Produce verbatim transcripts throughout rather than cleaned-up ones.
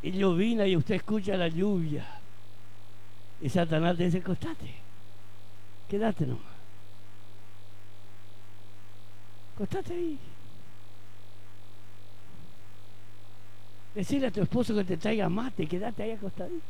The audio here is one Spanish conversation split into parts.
y llovina y usted escucha la lluvia. Y Satanás te dice, acostate, quédate nomás. Acostate ahí. Decirle a tu esposo que te traiga mate, quédate ahí acostadito.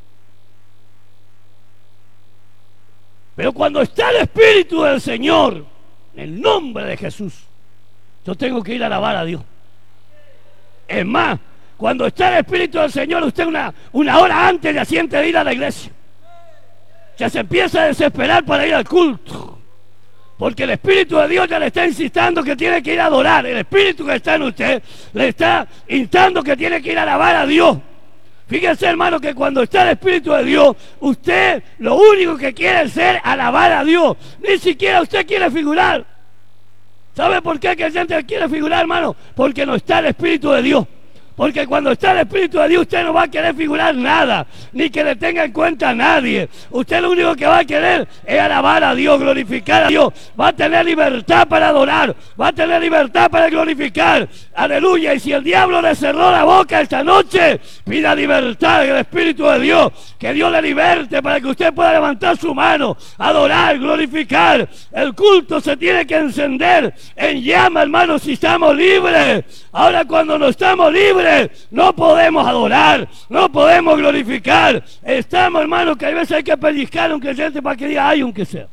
Pero cuando está el Espíritu del Señor, en el nombre de Jesús, yo tengo que ir a alabar a Dios. Es más, cuando está el Espíritu del Señor, usted una, una hora antes ya siente de ir a la iglesia. Ya se empieza a desesperar para ir al culto. Porque el Espíritu de Dios ya le está insistiendo que tiene que ir a adorar. El Espíritu que está en usted le está instando que tiene que ir a alabar a Dios. Fíjense, hermano, que cuando está el Espíritu de Dios, usted lo único que quiere es ser alabar a Dios. Ni siquiera usted quiere figurar. ¿Sabe por qué que gente quiere figurar, hermano? Porque no está el Espíritu de Dios. Porque cuando está el Espíritu de Dios, usted no va a querer figurar nada, ni que le tenga en cuenta a nadie. Usted lo único que va a querer es alabar a Dios, glorificar a Dios. Va a tener libertad para adorar, va a tener libertad para glorificar. Aleluya. Y si el diablo le cerró la boca esta noche, pida libertad en el Espíritu de Dios. Que Dios le liberte para que usted pueda levantar su mano, adorar, glorificar. El culto se tiene que encender en llama, hermano, si estamos libres. Ahora cuando no estamos libres, no podemos adorar, no podemos glorificar. Estamos, hermano, que a veces hay que pellizcar a un creyente para que diga, ay, aunque sea.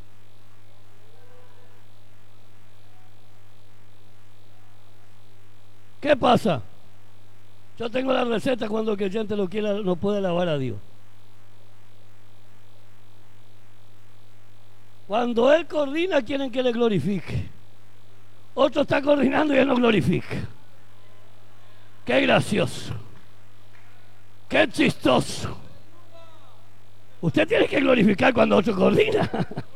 ¿Qué pasa? Yo tengo la receta cuando el creyente lo quiera, no puede alabar a Dios. Cuando él coordina, quieren que le glorifique. Otro está coordinando y él no glorifica. Qué gracioso, qué chistoso. Usted tiene que glorificar cuando otro coordina.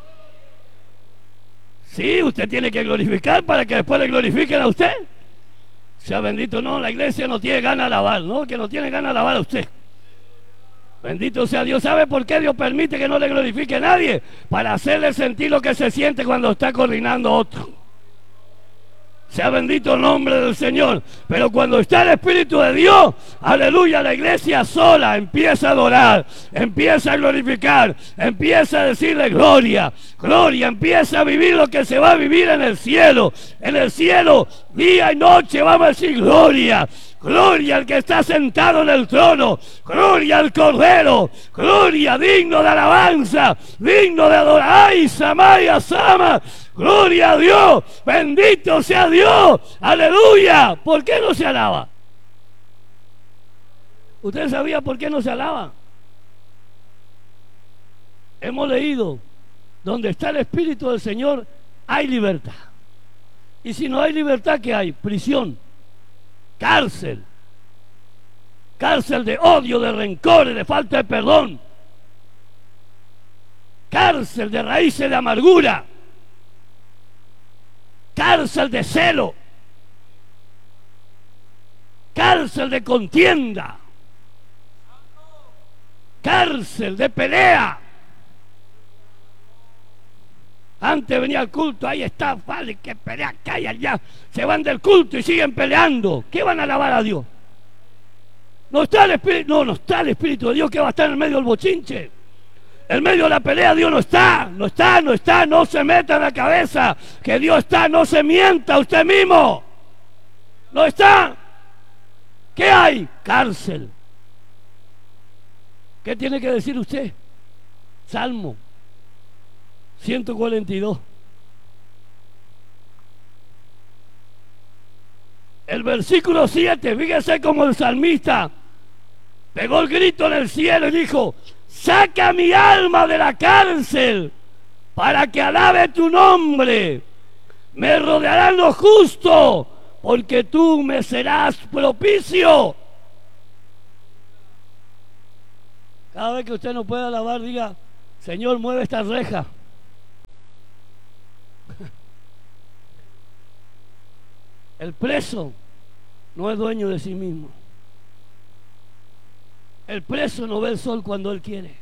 Sí, usted tiene que glorificar para que después le glorifiquen a usted. Sea bendito, no, la iglesia no tiene ganas de alabar, no, que no tiene ganas de alabar a usted. Bendito sea Dios. ¿Sabe por qué Dios permite que no le glorifique a nadie? Para hacerle sentir lo que se siente cuando está coordinando otro. Sea bendito el nombre del Señor. Pero cuando está el Espíritu de Dios, aleluya, la iglesia sola empieza a adorar, empieza a glorificar, empieza a decirle gloria, gloria, empieza a vivir lo que se va a vivir en el cielo. En el cielo, día y noche, vamos a decir gloria. Gloria al que está sentado en el trono, gloria al Cordero, gloria, digno de alabanza, digno de adorar. ¡Ay, Samaya, Sama! Gloria a Dios, bendito sea Dios, aleluya. ¿Por qué no se alaba? ¿Usted sabía por qué no se alaba? Hemos leído, donde está el Espíritu del Señor hay libertad. Y si no hay libertad, ¿qué hay? Prisión, cárcel, cárcel de odio, de rencores, de falta de perdón, cárcel de raíces de amargura, cárcel de celo, cárcel de contienda, cárcel de pelea. Antes venía el culto, ahí está, vale, que pelea acá y allá. Se van del culto y siguen peleando. ¿Qué van a alabar a Dios? No está el Espíritu, no, no está el Espíritu de Dios, que va a estar en el medio del bochinche. En medio de la pelea Dios no está, no está, no está, no se meta en la cabeza que Dios está, no se mienta usted mismo. No está. ¿Qué hay? Cárcel. ¿Qué tiene que decir usted? Salmo ciento cuarenta y dos. El versículo siete, fíjese como el salmista pegó el grito en el cielo y dijo: saca mi alma de la cárcel para que alabe tu nombre. Me rodearán los justos porque tú me serás propicio. Cada vez que usted no pueda alabar, diga: Señor, mueve esta reja. El preso no es dueño de sí mismo. El preso no ve el sol cuando él quiere.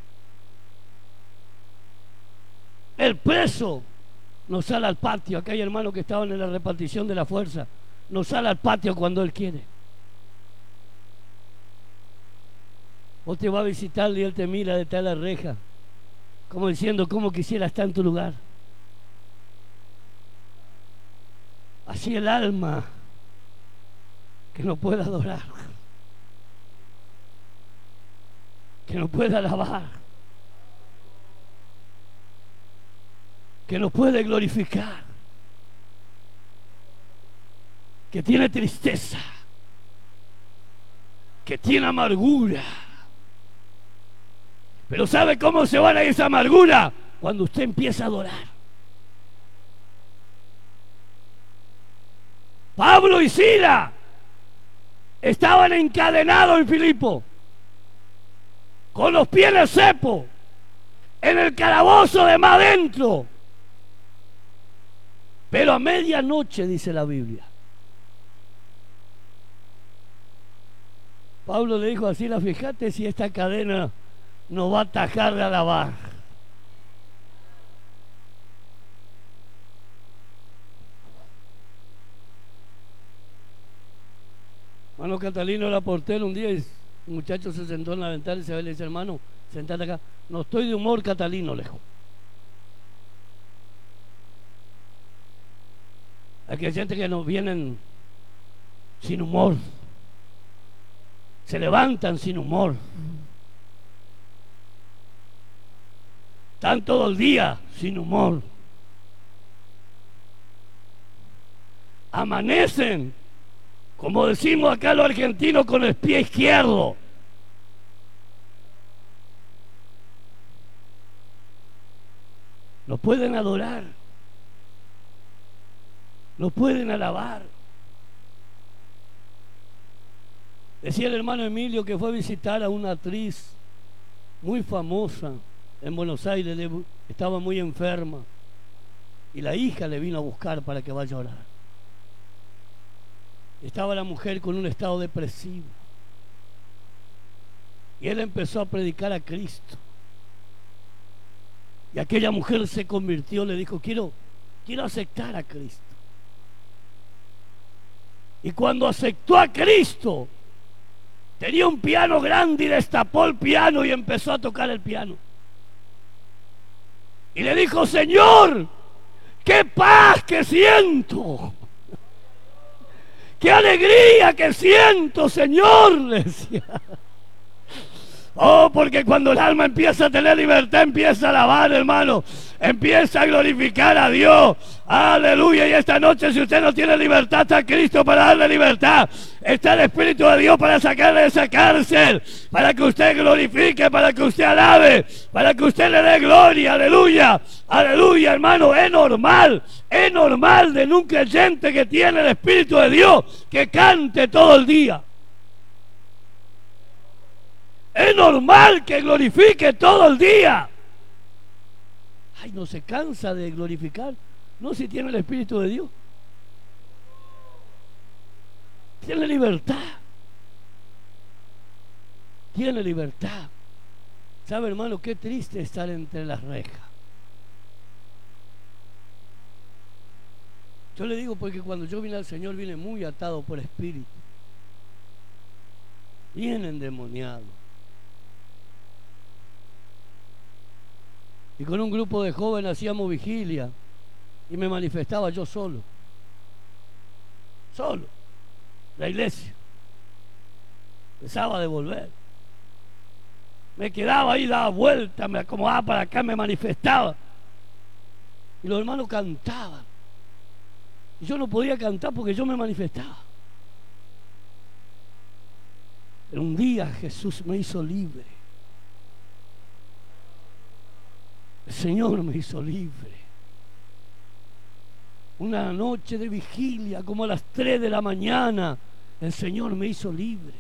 El preso no sale al patio. Acá hay hermanos que estaban en la repartición de la fuerza. No sale al patio cuando él quiere. Vos te vas a visitarle y él te mira detrás de la reja, como diciendo, ¿cómo quisiera estar en tu lugar? Así el alma que no puede adorar, que no puede alabar, que no puede glorificar, que tiene tristeza, que tiene amargura. Pero ¿sabe cómo se va a esa amargura? Cuando usted empieza a adorar. Pablo y Sila estaban encadenados en Filipo, con los pies en el cepo, en el calabozo de más adentro. Pero a medianoche, dice la Biblia, Pablo le dijo a Sila, fíjate si esta cadena nos va a atajar de alabar. Hermano Catalino era portero un día y un muchacho se sentó en la ventana y se ve y le dice, hermano, sentate acá. No estoy de humor, Catalino, lejos. Aquí hay gente que nos vienen sin humor. Se levantan sin humor. Están todo el día sin humor. Amanecen, como decimos acá los argentinos, con el pie izquierdo. No pueden adorar. No pueden alabar. Decía el hermano Emilio que fue a visitar a una actriz muy famosa en Buenos Aires, estaba muy enferma y la hija le vino a buscar para que vaya a orar. Estaba la mujer con un estado depresivo y él empezó a predicar a Cristo y aquella mujer se convirtió, le dijo, quiero, quiero aceptar a Cristo. Y cuando aceptó a Cristo, tenía un piano grande y destapó el piano y empezó a tocar el piano. Y le dijo, Señor, qué paz que siento. ¡Qué alegría que siento, Señor! Le decía. Oh, porque cuando el alma empieza a tener libertad, empieza a alabar, hermano. Empieza a glorificar a Dios. Aleluya. Y esta noche, si usted no tiene libertad, está Cristo para darle libertad. Está el Espíritu de Dios para sacarle de esa cárcel. Para que usted glorifique, para que usted alabe, para que usted le dé gloria. Aleluya. Aleluya, hermano. Es normal. Es normal de un creyente que tiene el Espíritu de Dios que cante todo el día. Es normal que glorifique todo el día. Ay, no se cansa de glorificar. No, si tiene el Espíritu de Dios. Tiene libertad. Tiene libertad. ¿Sabe, hermano, qué triste estar entre las rejas? Yo le digo porque cuando yo vine al Señor vine muy atado por espíritu. Bien endemoniado. Y con un grupo de jóvenes hacíamos vigilia y me manifestaba yo solo. Solo. La iglesia. Empezaba a devolver. Me quedaba ahí, daba vuelta, me acomodaba para acá, me manifestaba. Y los hermanos cantaban. Y yo no podía cantar porque yo me manifestaba. Pero un día Jesús me hizo libre. El Señor me hizo libre. Una noche de vigilia, como a las tres de la mañana, el Señor me hizo libre.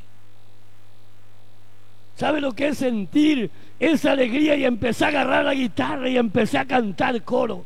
¿Sabe lo que es sentir esa alegría? Y empecé a agarrar la guitarra y empecé a cantar coro.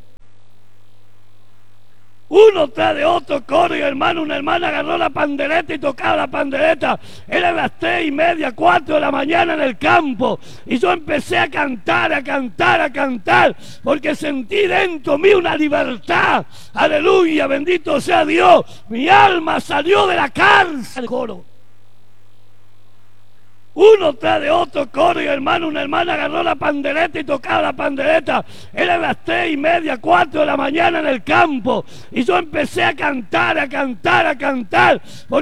Uno tras de otro coro, y hermano, una hermana agarró la pandereta y tocaba la pandereta. Eran las tres y media, cuatro de la mañana en el campo. Y yo empecé a cantar, a cantar, a cantar, porque sentí dentro mí una libertad. Aleluya, bendito sea Dios. Mi alma salió de la cárcel. Coro. uno tras de otro, coro y hermano, una hermana agarró la pandereta y tocaba la pandereta. Eran las tres y media, cuatro de la mañana en el campo, y yo empecé a cantar, a cantar, a cantar.